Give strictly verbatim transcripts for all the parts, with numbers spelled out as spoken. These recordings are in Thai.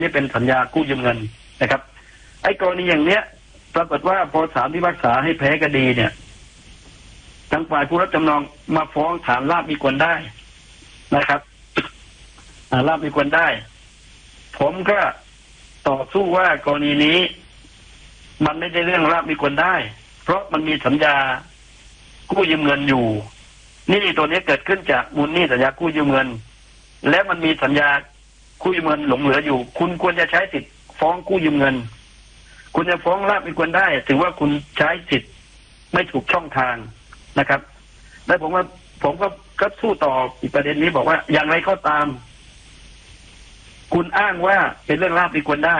นี่เป็นสัญญากู้ยืมเงินนะครับไอ้กรณีอย่างเนี้ยปรากฏว่าพอศาลพิพากษาให้แพ้คดีเนี่ยทางฝ่ายผู้รับจำนองมาฟ้องฐานลาภมีควรได้นะครับลาภมีควรได้ผมก็ต่อสู้ว่ากรณีนี้มันไม่ได้เรื่องลาภมีควรได้เพราะมันมีสัญญากู้ยืมเงินอยู่นี่ตัวนี้เกิดขึ้นจากมูลหนี้สัญญากู้ยืมเงินและมันมีสัญญากู้ยืมเงินหลงเหลืออยู่คุณควรจะใช้สิทธิ์ฟ้องกู้ยืมเงินคุณจะฟ้องลาภมีควรได้ถือว่าคุณใช้สิทธิ์ไม่ถูกช่องทางนะครับและผมว่าผมก็ก็สู้ต่ออีกประเด็นนี้บอกว่าอย่างไรก็ตามคุณอ้างว่าเป็นเรื่องลาภมีควรได้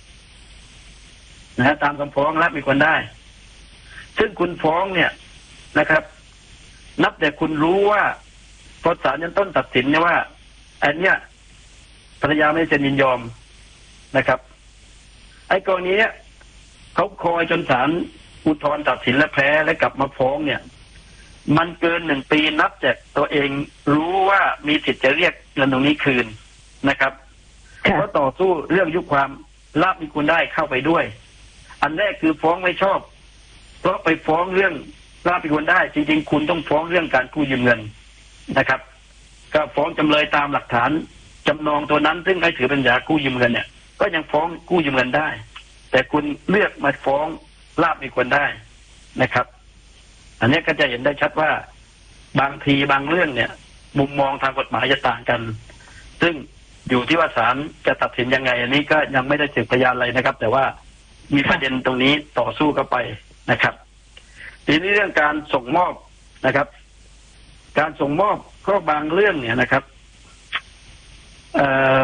นะฮะตามคำฟ้องลาภมีควรได้ซึ่งคุณฟ้องเนี่ยนะครับนับแต่คุณรู้ว่าพอศาลชั้นต้นตัดสินเนี่ยว่าอันเนี้ยภรรยาไม่เซ็นยินยอมนะครับไอ้กรณีเนี้ยเขาคอยจนศาลอุทธรณ์ตัดสินและแพ้และกลับมาฟ้องเนี่ยมันเกินหนึ่งปีนับจากตัวเองรู้ว่ามีสิทธิ์จะเรียกเงินตรงนี้คืนนะครับเพราะต่อสู้เรื่องยุคความลาภมีควรได้เข้าไปด้วยอันแรกคือฟ้องไม่ชอบเพราะไปฟ้องเรื่องลาภมีควรได้จริงๆคุณต้องฟ้องเรื่องการกู้ยืมเงินนะครับก็ฟ้องจำเลยตามหลักฐานจำนองตัวนั้นซึ่งให้ถือเป็นสัญญากู้ยืมเงินเนี่ยก็ยังฟ้องกู้ยืมเงินได้แต่คุณเลือกมาฟ้องลาภมีควรได้นะครับอันนี้ก็จะเห็นได้ชัดว่าบางทีบางเรื่องเนี่ยมุมมองทางกฎหมายจะต่างกันซึ่งอยู่ที่ว่าศาลจะตัดสินยังไงอันนี้ก็ยังไม่ได้สืบพยานอะไรนะครับแต่ว่ามีประเด็นตรงนี้ต่อสู้กันไปนะครับทีนี้เรื่องการส่งมอบนะครับการส่งมอบก็บางเรื่องเนี่ยนะครับเอ่อ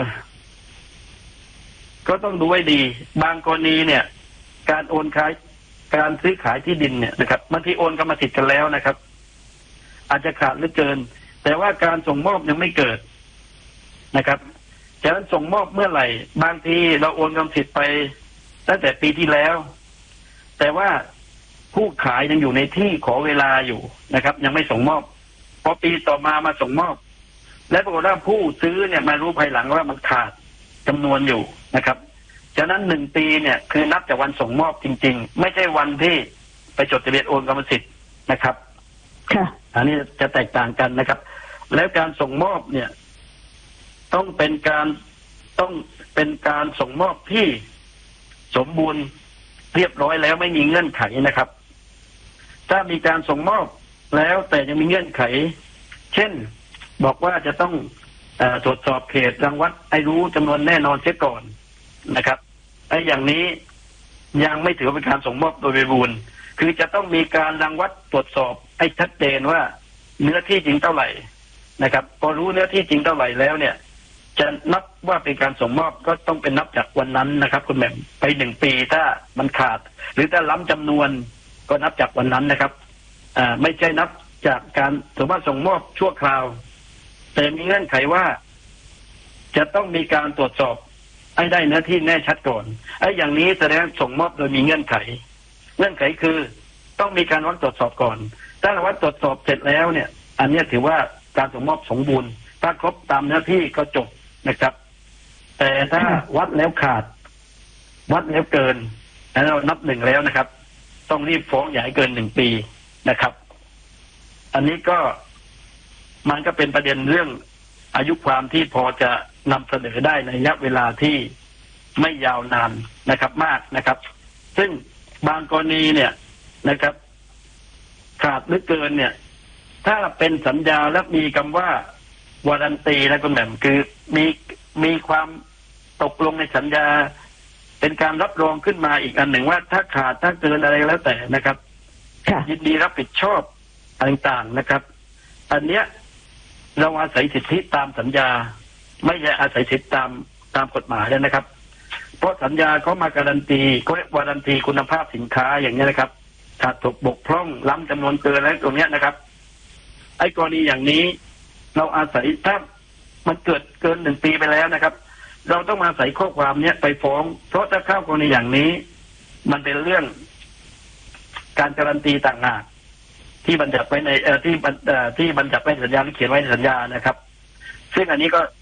ก็ต้องดูให้ดีบางกรณีเนี่ยการโอนขายการซื้อขายที่ดินเนี่ยนะครับบางทีโอนกรรมสิทธิ์กันแล้วนะครับอาจจะขาดหรือเกินแต่ว่าการส่งมอบยังไม่เกิดนะครับฉะนั้นส่งมอบเมื่อไหร่บางทีเราโอนกรรมสิทธิ์ไปตั้งแต่ปีที่แล้วแต่ว่าผู้ขายยังอยู่ในที่ขอเวลาอยู่นะครับยังไม่ส่งมอบพอปีต่อมามาส่งมอบและปรากฏว่าผู้ซื้อเนี่ยมารู้ภายหลังว่ามันขาดจำนวนอยู่นะครับฉะนั้นหนึ่งปีเนี่ยคือนับจากวันส่งมอบจริงๆไม่ใช่วันที่ไปจดทะเบียนโอนกรรมสิทธิ์นะครับค่ะอันนี้จะแตกต่างกันนะครับแล้วการส่งมอบเนี่ยต้องเป็นการต้องเป็นการส่งมอบที่สมบูรณ์เรียบร้อยแล้วไม่มีเงื่อนไขนะครับถ้ามีการส่งมอบแล้วแต่ยังมีเงื่อนไขเช่นบอกว่าจะต้องเอ่อตรวจสอบเขตรังวัดให้รู้จำนวนแน่นอนเสียก่อนนะครับไอ้อย่างนี้ยังไม่ถือเป็นการส่งมอบโดยบริบูรณ์คือจะต้องมีการรังวัดตรวจสอบให้ชัดเจนว่าเนื้อที่จริงเท่าไหร่นะครับพอรู้เนื้อที่จริงเท่าไหร่แล้วเนี่ยจะนับว่าเป็นการส่งมอบก็ต้องเป็นนับจากวันนั้นนะครับคุณแม่ไปหนึ่งปีถ้ามันขาดหรือถ้าล้ำจำนวนก็นับจากวันนั้นนะครับอ่าไม่ใช่นับจากการถือว่าส่งมอบชั่วคราวแต่มีเงื่อนไขว่าจะต้องมีการตรวจสอบให้ได้เนื้อที่แน่ชัดก่อนไอ้อย่างนี้แสดงส่งมอบโดยมีเงื่อนไขเงื่อนไขคือต้องมีการวัดตรวจสอบก่อนถ้าวัดตรวจสอบเสร็จแล้วเนี่ยอันนี้ถือว่าการส่งมอบสมบูรณ์ถ้าครบตามเนื้อที่ก็จบนะครับแต่ถ้าวัดแล้วขาดวัดแล้วเกินแล้วเรานับหนึ่งแล้วนะครับต้องรีบฟ้องอย่าให้เกินหนึ่งปีนะครับอันนี้ก็มันก็เป็นประเด็นเรื่องอายุความที่พอจะนำเสนอได้ในระยะเวลาที่ไม่ยาวนานนะครับมากนะครับซึ่งบางกรณีเนี่ยนะครับขาดหรือเกินเนี่ยถ้าเป็นสัญญาและมีคำว่าวารันตีนะคุณแหม่มคือมีมีความตกลงในสัญญาเป็นการรับรองขึ้นมาอีกอันหนึ่งว่าถ้าขาดถ้าเกินอะไรแล้วแต่นะครับยินดีรับผิดชอบต่างๆนะครับอันเนี้ยเราอาศัยสิทธิตามสัญญาไม่ใช่อาศัยสิทธิตามตามกฎหมายแล้วนะครับเพราะสัญญาเขามาการันตีเขาเรียกวารันตีคุณภาพสินค้าอย่างนี้นะครับขาดตกบกพร่องล้ำจำนวนเกินอะไรตรงนี้นะครับไอ้กรณีอย่างนี้เราอาศัยถ้ามันเกิดเกินหนึ่งปีไปแล้วนะครับเราต้องมาอาศัยข้อความเนี้ยไปฟ้องเพราะถ้าเข้ากรณีอย่างนี้มันเป็นเรื่องการการันตีต่างหากที่บัญญัติไว้ในเอ่อที่เอ่อที่บัญญัติไว้ในสัญญาหรือเขียนไว้ในสัญญานะครับซึ่งอันนี้ก็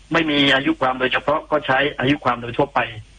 ไม่มีอายุความโดยเฉพาะก็ใช้อายุความโดยทั่วไป